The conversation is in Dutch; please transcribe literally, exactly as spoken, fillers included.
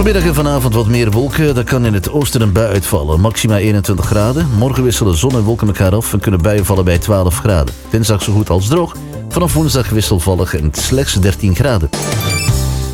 Vanmiddag en vanavond wat meer wolken. Daar kan in het oosten een bui uitvallen. Maxima eenentwintig graden. Morgen wisselen zon en wolken elkaar af en kunnen buien vallen bij twaalf graden. Dinsdag zo goed als droog. Vanaf woensdag wisselvallig en slechts dertien graden.